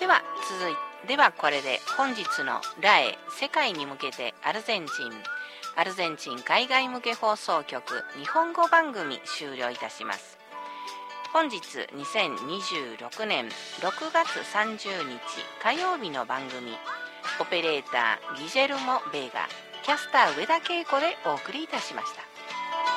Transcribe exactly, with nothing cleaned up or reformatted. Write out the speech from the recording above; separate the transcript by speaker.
Speaker 1: は続いてはこれで本日のラエ世界に向けてアルゼンチンアルゼンチン海外向け放送局日本語番組終了いたします。本日にせんにじゅうろくねんろくがつさんじゅうにち火曜日の番組、オペレーターギジェルモ・ベーガ、キャスター上田恵子でお送りいたしました。